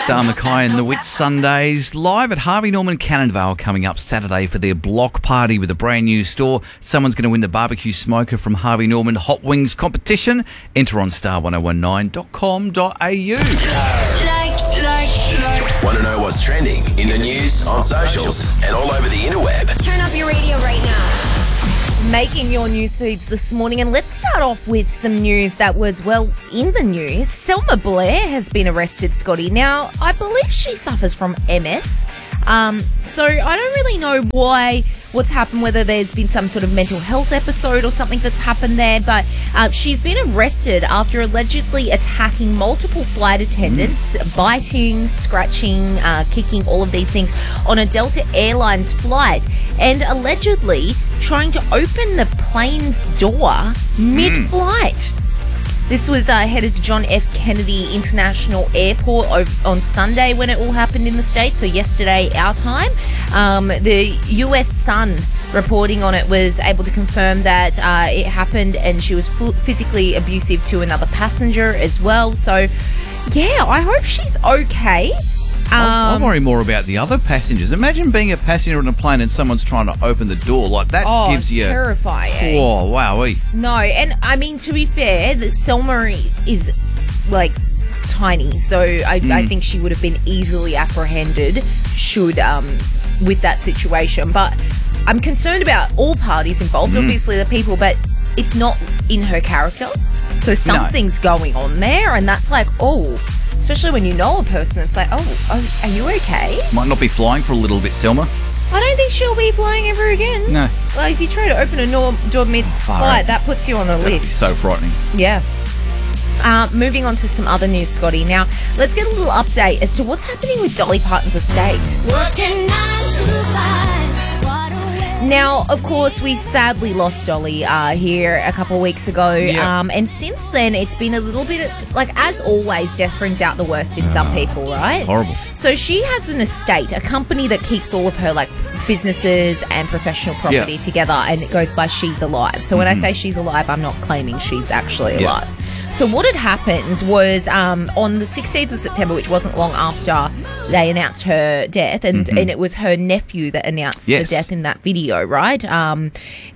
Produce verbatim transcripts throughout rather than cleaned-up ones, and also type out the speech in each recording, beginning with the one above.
Star Mackay and the Whit Sundays live at Harvey Norman Cannonvale coming up Saturday for their block party with a brand new store. Someone's going to win the barbecue smoker from Harvey Norman Hot Wings competition. Enter on star ten nineteen dot com dot a u. Want to know what's trending in the news, on socials, and all over the interweb? Turn up your radio right now. Making your news feeds this morning, and let's start off with some news that was, well, in the news. Selma Blair has been arrested, Scotty. Now, I believe she suffers from M S, um, so I don't really know why, what's happened, whether there's been some sort of mental health episode or something that's happened there, but uh, she's been arrested after allegedly attacking multiple flight attendants, mm. biting, scratching, uh, kicking, all of these things on a Delta Airlines flight, and allegedly trying to open the plane's door mid-flight. Mm. This was uh, headed to John F. Kennedy International Airport on Sunday when it all happened in the States, so yesterday our time. Um, the U S Sun reporting on it was able to confirm that uh, it happened, and she was f- physically abusive to another passenger as well. So, yeah, I hope she's okay. Um, I worry more about the other passengers. Imagine being a passenger on a plane and someone's trying to open the door. Like, that oh, gives you... terrifying. Oh, wowee. No, and I mean, to be fair, that Selma is, like, tiny. So I, mm. I think she would have been easily apprehended should, um, with that situation. But I'm concerned about all parties involved, mm. obviously the people, but it's not in her character. So something's no. going on there, and that's like, oh... Especially when you know a person, it's like, oh, oh, are you okay? Might not be flying for a little bit, Selma. I don't think she'll be flying ever again. No. Well, if you try to open a door, door mid-flight, oh, that puts you on a list. So frightening. Yeah. Uh, moving on to some other news, Scotty. Now, let's get a little update as to what's happening with Dolly Parton's estate. Working nine to five. Now, of course, we sadly lost Dolly uh, here a couple of weeks ago. Yeah. Um, and since then, it's been a little bit, of, like, as always, death brings out the worst in uh, some people, right? Horrible. So she has an estate, a company that keeps all of her, like, businesses and professional property yeah. together, and it goes by She's Alive. So when mm-hmm. I say she's alive, I'm not claiming she's actually yeah. alive. So what had happened was um, on the sixteenth of September, which wasn't long after they announced her death, and, mm-hmm. and it was her nephew that announced yes. the death in that video, right? Um,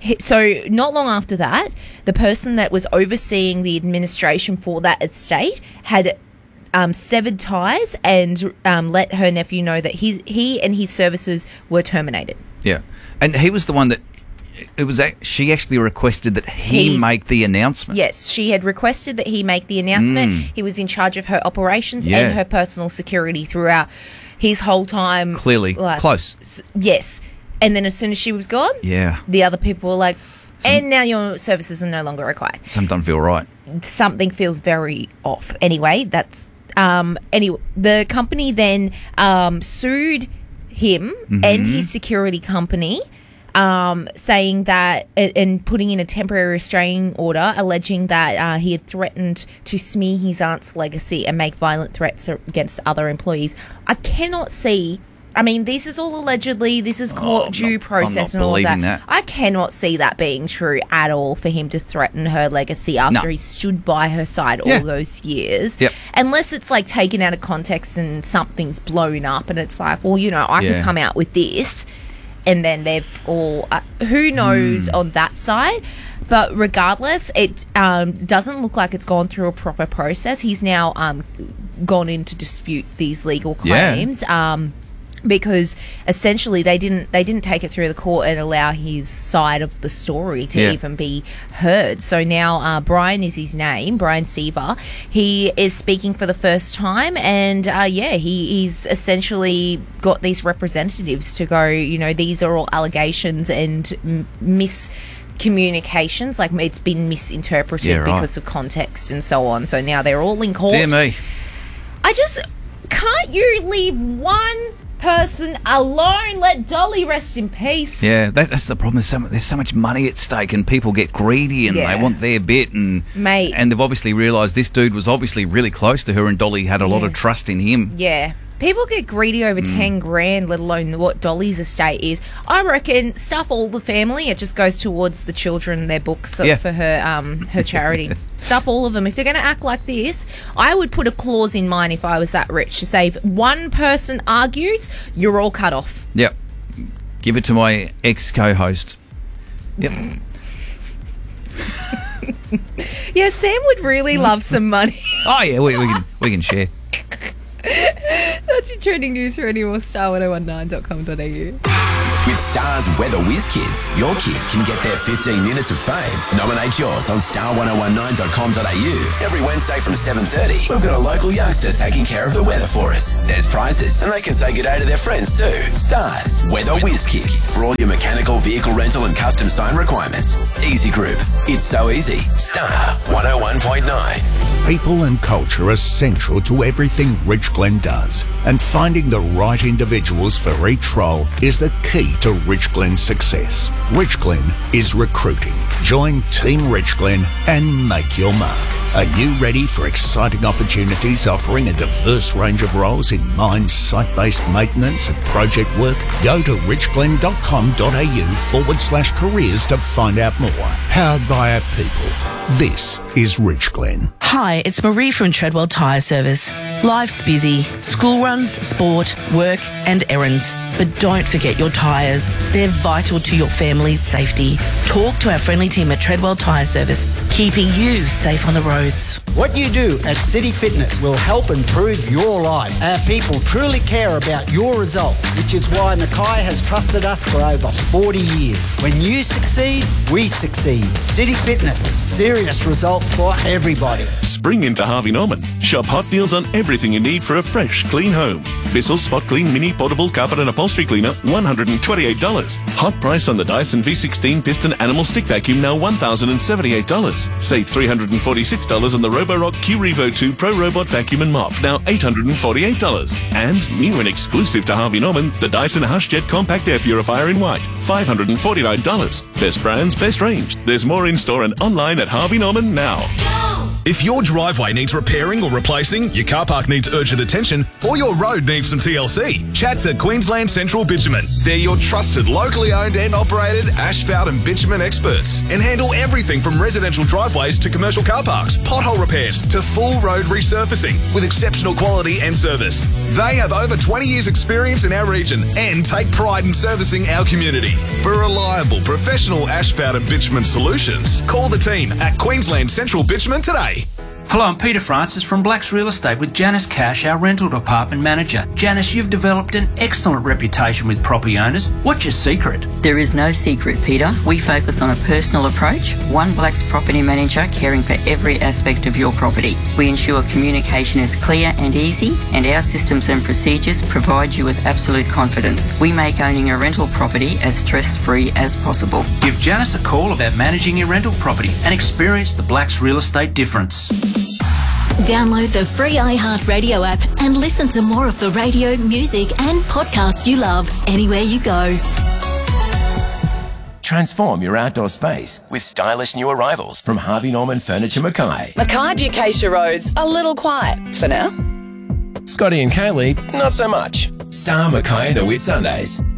so not long after that, the person that was overseeing the administration for that estate had um, severed ties and um, let her nephew know that he, he and his services were terminated. Yeah. And he was the one that It was. She actually requested that he He's, make the announcement. Yes, she had requested that he make the announcement. Mm. He was in charge of her operations yeah. and her personal security throughout his whole time. Clearly, like, close. S- yes, and then as soon as she was gone, yeah, the other people were like, Some, and now your services are no longer required. Something doesn't feel right. Something feels very off. Anyway, that's um. Anyway, the company then um sued him mm-hmm. and his security company. Um, saying that and putting in a temporary restraining order, alleging that uh, he had threatened to smear his aunt's legacy and make violent threats against other employees. I cannot see. I mean, this is all allegedly. This is court oh, due not, process and all of that. that. I cannot see that being true at all for him to threaten her legacy after no. he stood by her side yeah. all those years. Yep. Unless it's like taken out of context and something's blown up and it's like, well, you know, I yeah. could come out with this. And then they've all, uh, who knows mm. on that side. But regardless, it um, doesn't look like it's gone through a proper process. He's now um, gone in to dispute these legal claims. Yeah. Um, because essentially they didn't they didn't take it through the court and allow his side of the story to yeah. even be heard. So now uh, Brian is his name, Brian Seaver. He is speaking for the first time, and uh, yeah, he, he's essentially got these representatives to go, you know, these are all allegations and m- miscommunications, like it's been misinterpreted yeah, right. because of context and so on. So now they're all in court. Dear me. I just, can't you leave one person alone? Let Dolly rest in peace. Yeah, that, that's the problem. There's so, there's so much money at stake, and people get greedy and yeah. they want their bit. And Mate. and they've obviously realised this dude was obviously really close to her, and Dolly had a yeah. lot of trust in him. Yeah. People get greedy over Mm. ten grand, let alone what Dolly's estate is. I reckon stuff all the family. It just goes towards the children, their books Yeah. for her um her charity. Stuff all of them. If they're going to act like this, I would put a clause in mine if I was that rich to say if one person argues, you're all cut off. Yep. Give it to my ex co-host. Yep. Yeah, Sam would really love some money. Oh yeah, we, we can we can share. That's your trending news for any more star ten nineteen dot com dot a u. With Star's Weather Whiz Kids, your kid can get their fifteen minutes of fame. Nominate yours on star ten nineteen dot com dot a u. Every Wednesday from seven thirty, we've got a local youngster taking care of the weather for us. There's prizes, and they can say good day to their friends too. Star's Weather Whiz Kids, for all your mechanical, vehicle rental and custom sign requirements. Easy Group, it's so easy. Star one oh one point nine. People and culture are central to everything Rich Glen does, and finding the right individuals for each role is the key to Rich Glen's success. Rich Glen is recruiting. Join Team Rich Glen and make your mark. Are you ready for exciting opportunities offering a diverse range of roles in mines, site-based maintenance and project work? Go to richglen.com.au forward slash careers to find out more. Powered by our people. This is Rich Glen. Hi, it's Marie from Treadwell Tyre Service. Life's busy. School runs, sport, work and errands. But don't forget your tyres. They're vital to your family's safety. Talk to our friendly team at Treadwell Tyre Service, keeping you safe on the roads. What you do at City Fitness will help improve your life. Our people truly care about your results, which is why Mackay has trusted us for over forty years. When you succeed, we succeed. City Fitness, serious results for everybody. Spring into Harvey Norman. Shop hot deals on everything you need for a fresh, clean home. Bissell Spot Clean Mini Portable Carpet and Upholstery Cleaner, one hundred twenty-eight dollars. Hot price on the Dyson V sixteen Piston Animal Stick Vacuum, now one thousand seventy-eight dollars. Save three hundred forty-six dollars on the Roborock Q Revo two Pro Robot Vacuum and Mop, now eight hundred forty-eight dollars. And new and exclusive to Harvey Norman, the Dyson HushJet Compact Air Purifier in white, five hundred forty-nine dollars. Best brands, best range. There's more in store and online at Harvey Norman now. If your driveway needs repairing or replacing, your car park needs urgent attention, or your road needs some T L C, chat to Queensland Central Bitumen. They're your trusted, locally owned and operated asphalt and bitumen experts, and handle everything from residential driveways to commercial car parks, pothole repairs to full road resurfacing with exceptional quality and service. They have over twenty years experience in our region and take pride in servicing our community. For reliable, professional asphalt and bitumen solutions, call the team at Queensland Central Bitumen today. Hello, I'm Peter Francis from Blacks Real Estate with Janice Cash, our rental department manager. Janice, you've developed an excellent reputation with property owners. What's your secret? There is no secret, Peter. We focus on a personal approach, one Blacks property manager caring for every aspect of your property. We ensure communication is clear and easy, and our systems and procedures provide you with absolute confidence. We make owning a rental property as stress-free as possible. Give Janice a call about managing your rental property and experience the Blacks Real Estate difference. Download the free iHeartRadio app and listen to more of the radio, music and podcast you love anywhere you go. Transform your outdoor space with stylish new arrivals from Harvey Norman Furniture Mackay. Mackay Acacia Road's a little quiet for now. Scotty and Kaylee, not so much. Star Mackay and the Whitsundays.